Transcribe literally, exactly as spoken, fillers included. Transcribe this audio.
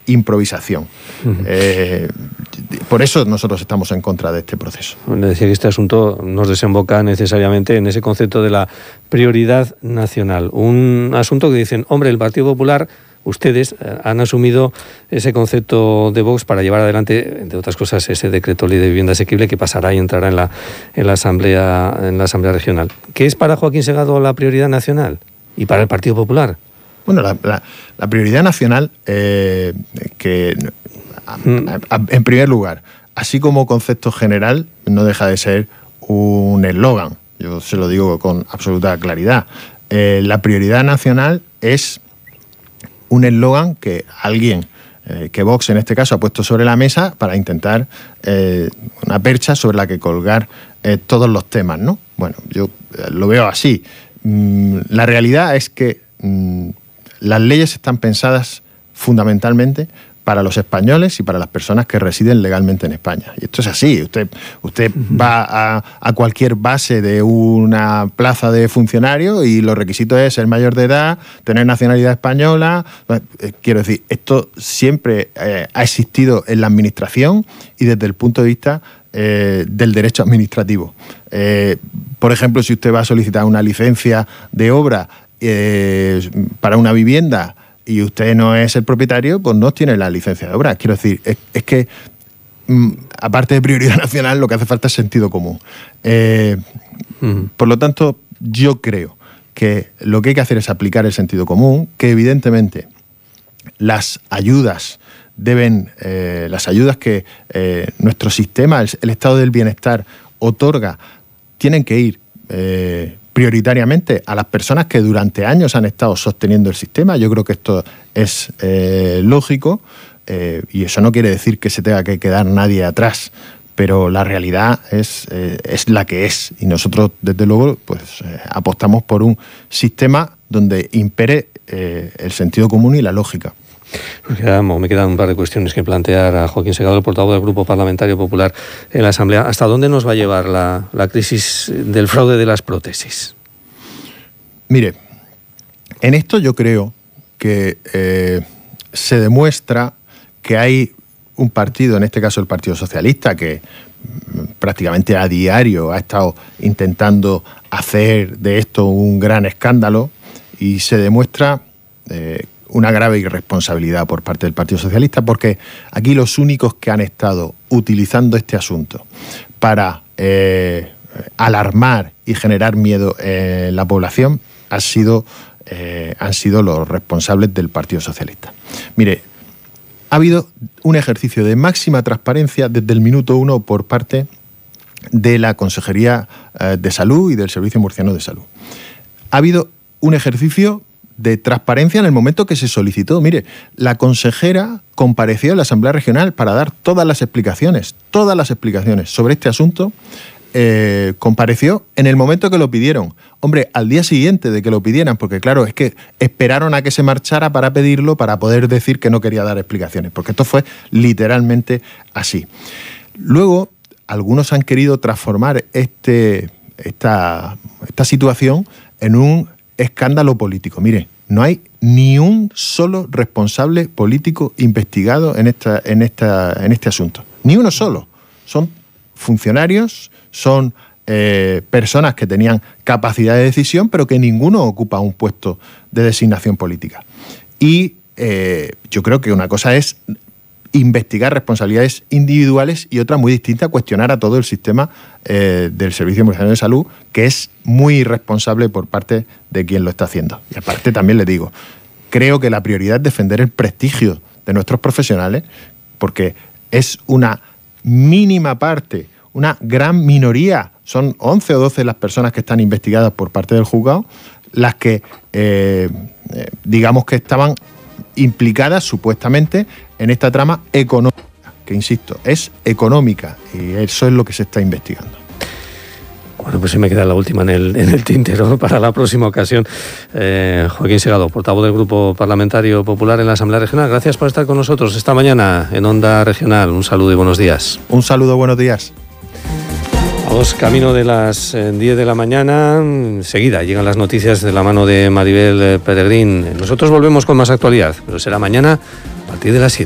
improvisación. Uh-huh. Eh, por eso nosotros estamos en contra de este proceso. Le decía que este asunto nos desemboca necesariamente en ese concepto de la prioridad nacional. Un asunto que dicen, hombre, el Partido Popular, ustedes han asumido ese concepto de Vox para llevar adelante, entre otras cosas, ese decreto ley de vivienda asequible que pasará y entrará en la, en la Asamblea, en la Asamblea Regional. ¿Qué es para Joaquín Segado la prioridad nacional y para el Partido Popular? Bueno, la, la, la prioridad nacional, eh, que mm. a, a, en primer lugar, así como concepto general, no deja de ser un eslogan. Yo se lo digo con absoluta claridad. Eh, la prioridad nacional es un eslogan que alguien, eh, que Vox en este caso ha puesto sobre la mesa para intentar eh, una percha sobre la que colgar eh, todos los temas, ¿no? Bueno, yo eh, lo veo así. Mm, la realidad es que mm, las leyes están pensadas fundamentalmente para los españoles y para las personas que residen legalmente en España. Y esto es así. Usted, usted uh-huh. va a, a cualquier base de una plaza de funcionario y los requisitos es ser mayor de edad, tener nacionalidad española. Eh, quiero decir, esto siempre eh, ha existido en la administración y desde el punto de vista eh, del derecho administrativo. Eh, por ejemplo, si usted va a solicitar una licencia de obra eh, para una vivienda y usted no es el propietario, pues no tiene la licencia de obra. Quiero decir, es, es que, mm, aparte de prioridad nacional, lo que hace falta es sentido común. Eh, uh-huh. Por lo tanto, yo creo que lo que hay que hacer es aplicar el sentido común, que evidentemente las ayudas deben, eh, las ayudas que eh, nuestro sistema, el, el estado del bienestar, otorga, tienen que ir eh, prioritariamente a las personas que durante años han estado sosteniendo el sistema. Yo creo que esto es eh, lógico eh, y eso no quiere decir que se tenga que quedar nadie atrás, pero la realidad es, eh, es la que es y nosotros desde luego pues eh, apostamos por un sistema donde impere eh, el sentido común y la lógica. Me quedan, me quedan un par de cuestiones que plantear a Joaquín Segado, el portavoz del Grupo Parlamentario Popular en la Asamblea. ¿Hasta dónde nos va a llevar la, la crisis del fraude de las prótesis? Mire, en esto yo creo que eh, se demuestra que hay un partido, en este caso el Partido Socialista, que prácticamente a diario ha estado intentando hacer de esto un gran escándalo y se demuestra eh, una grave irresponsabilidad por parte del Partido Socialista, porque aquí los únicos que han estado utilizando este asunto para eh, alarmar y generar miedo en la población han sido, eh, han sido los responsables del Partido Socialista. Mire, ha habido un ejercicio de máxima transparencia desde el minuto uno por parte de la Consejería eh, de Salud y del Servicio Murciano de Salud. Ha habido un ejercicio de transparencia en el momento que se solicitó. Mire, la consejera compareció en la Asamblea Regional para dar todas las explicaciones, todas las explicaciones sobre este asunto. Eh, compareció en el momento que lo pidieron. Hombre, al día siguiente de que lo pidieran, porque claro, es que esperaron a que se marchara para pedirlo, para poder decir que no quería dar explicaciones, porque esto fue literalmente así. Luego, algunos han querido transformar este, esta, esta situación en un escándalo político. Mire, no hay ni un solo responsable político investigado en, esta, en, esta, en este asunto. Ni uno solo. Son funcionarios, son eh, personas que tenían capacidad de decisión, pero que ninguno ocupa un puesto de designación política. Y eh, yo creo que una cosa es investigar responsabilidades individuales y otra muy distinta, cuestionar a todo el sistema eh, del Servicio Murciano de Salud, que es muy irresponsable por parte de quien lo está haciendo. Y aparte también le digo, creo que la prioridad es defender el prestigio de nuestros profesionales, porque es una mínima parte, una gran minoría, son once o doce las personas que están investigadas por parte del juzgado, las que eh, eh, digamos que estaban implicadas supuestamente en esta trama económica, que insisto, es económica y eso es lo que se está investigando. Bueno, pues sí me queda la última en el, en el tintero para la próxima ocasión. Eh, Joaquín Segado, portavoz del Grupo Parlamentario Popular en la Asamblea Regional, gracias por estar con nosotros esta mañana en Onda Regional. Un saludo y buenos días. Un saludo, buenos días. Vamos camino de las diez de la mañana. Enseguida llegan las noticias de la mano de Maribel Peregrín. Nosotros volvemos con más actualidad, pero será mañana a partir de las siete.